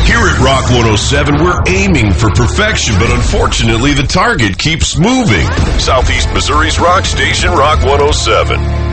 Here at Rock 107, we're aiming for perfection, but unfortunately the target keeps moving. Southeast Missouri's rock station, Rock 107.